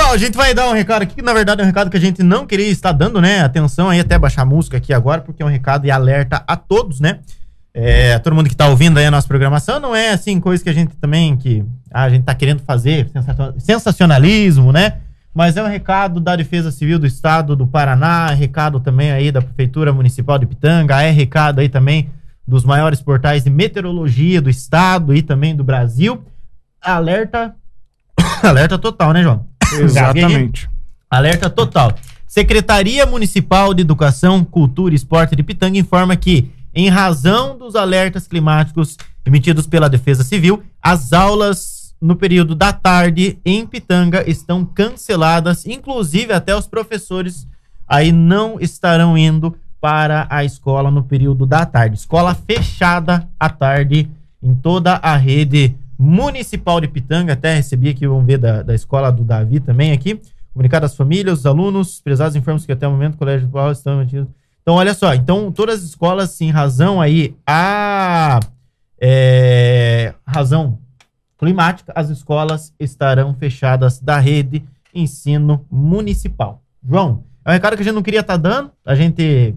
Bom, a gente vai dar um recado aqui, que na verdade é um recado que a gente não queria estar dando, né? Atenção aí, até baixar a música aqui agora, porque é um recado e alerta a todos, né? Todo mundo que tá ouvindo aí a nossa programação, não é assim, coisa que a gente também, a gente tá querendo fazer, sensacionalismo, né? Mas é um recado da Defesa Civil do Estado do Paraná, recado também aí da Prefeitura Municipal de Pitanga, é recado aí também dos maiores portais de meteorologia do estado e também do Brasil. Alerta total, né, João? Exatamente. Alerta total. Secretaria Municipal de Educação, Cultura e Esporte de Pitanga informa que, em razão dos alertas climáticos emitidos pela Defesa Civil, as aulas no período da tarde em Pitanga estão canceladas, inclusive até os professores aí não estarão indo para a escola no período da tarde. Escola fechada à tarde em toda a rede municipal de Pitanga. Até recebi aqui, vamos ver, da escola do Davi também aqui. Comunicado às famílias, os alunos, prezados informam que até o momento o colégio de Paulo estão mantidos. Então, olha só, então todas as escolas, em razão aí razão climática, as escolas estarão fechadas da rede ensino municipal. João, é um recado que a gente não queria estar dando, a gente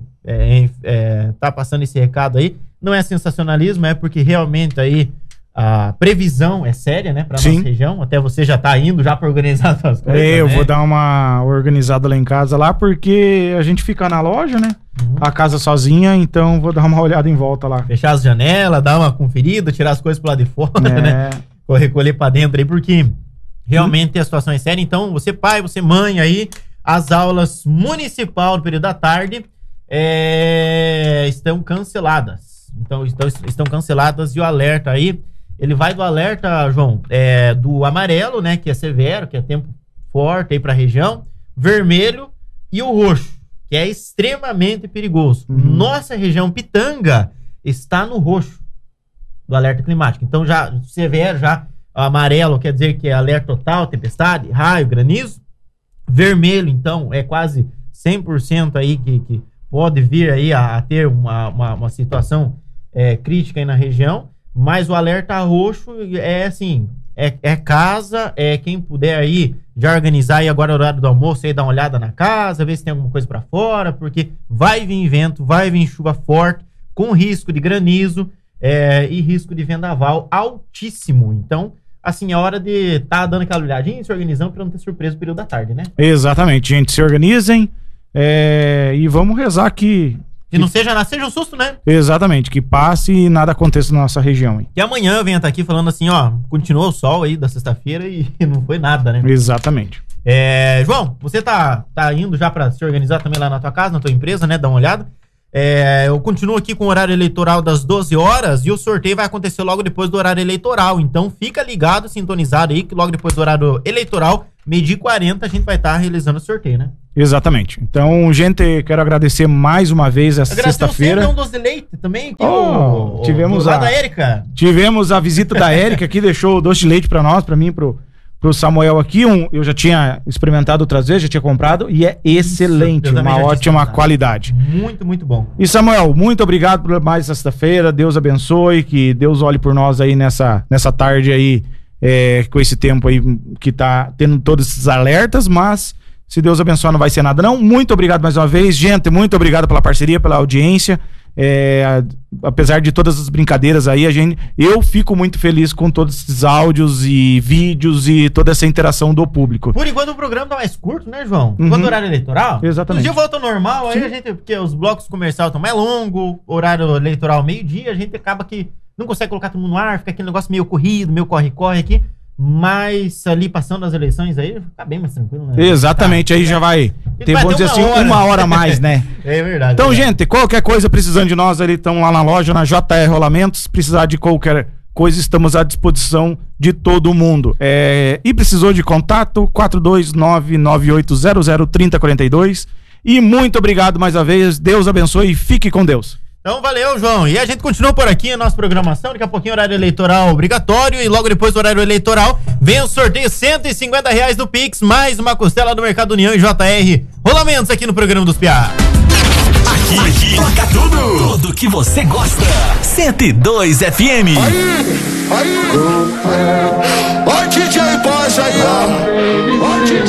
tá passando esse recado aí, não é sensacionalismo, é porque realmente aí a previsão é séria, né, pra nossa região, até você já tá indo já pra organizar as coisas, eu vou dar uma organizada lá em casa lá, porque a gente fica na loja, né, a casa sozinha, então vou dar uma olhada em volta lá. Fechar as janelas, dar uma conferida, tirar as coisas pro lado de fora, né, vou recolher pra dentro aí, porque realmente a situação é séria. Então, você pai, você mãe aí, as aulas municipal do período da tarde estão canceladas. Então, estão canceladas, e o alerta aí, ele vai do alerta, João, do amarelo, né, que é severo, que é tempo forte aí pra região, vermelho, e o roxo, que é extremamente perigoso. Nossa região Pitanga está no roxo do alerta climático. Então, já severo, já amarelo quer dizer que é alerta total, tempestade, raio, granizo. Vermelho, então, é quase 100% aí que pode vir aí a ter uma situação crítica aí na região. Mas o alerta roxo é assim, casa, quem puder aí já organizar aí agora o horário do almoço, aí dar uma olhada na casa, ver se tem alguma coisa para fora, porque vai vir vento, vai vir chuva forte, com risco de granizo e risco de vendaval altíssimo. Então, assim, é hora de estar dando aquela olhadinha e se organizando para não ter surpresa no período da tarde, né? Exatamente, gente, se organizem e vamos rezar que não seja um susto, né? Exatamente, que passe e nada aconteça na nossa região, hein? E amanhã eu venho estar aqui falando assim, ó, continuou o sol aí da sexta-feira e não foi nada, né? Exatamente. João, você tá indo já para se organizar também lá na tua casa, na tua empresa, né? Dá uma olhada. Eu continuo aqui com o horário eleitoral das 12 horas e o sorteio vai acontecer logo depois do horário eleitoral. Então fica ligado, sintonizado aí, que logo depois do horário eleitoral, 12h40, a gente vai estar realizando o sorteio, né? Exatamente. Então, gente, quero agradecer mais uma vez essa sexta-feira. Um doce de leite também, que tivemos da Érica. Tivemos a visita da Érica aqui, deixou o doce de leite pra nós, pra mim, pro Samuel aqui. Eu já tinha experimentado outras vezes, já tinha comprado e é excelente, uma ótima qualidade. Muito, muito bom. E Samuel, muito obrigado por mais essa sexta-feira, Deus abençoe, que Deus olhe por nós aí nessa tarde aí, com esse tempo aí que tá tendo todos esses alertas, mas se Deus abençoar não vai ser nada não. Muito obrigado mais uma vez, gente, muito obrigado pela parceria, pela audiência. Apesar de todas as brincadeiras aí, eu fico muito feliz com todos esses áudios e vídeos e toda essa interação do público. Por enquanto o programa tá mais curto, né, João? Enquanto o horário eleitoral. Exatamente. Os dias voltam normal, aí porque os blocos comerciais estão mais longos, horário eleitoral meio-dia, a gente acaba que não consegue colocar todo mundo no ar, fica aquele negócio meio corrido, meio corre-corre aqui. Mas ali passando as eleições aí, fica bem mais tranquilo, né? Exatamente, aí já vai ter, vamos dizer assim, uma hora a mais, né? É verdade. Então, gente, qualquer coisa precisando de nós, ali estão lá na loja, na JR Rolamentos. Precisar de qualquer coisa, estamos à disposição de todo mundo. E precisou de contato, 429-9800-3042. E muito obrigado mais uma vez, Deus abençoe e fique com Deus. Então, valeu, João. E a gente continua por aqui a nossa programação. Daqui a pouquinho, horário eleitoral obrigatório. E logo depois do horário eleitoral, vem o sorteio R$150 do Pix, mais uma costela do Mercado União e JR Rolamentos aqui no programa dos Piá. Aqui toca tudo que você gosta. 102 FM. Aí, DJ Boss aí, ó.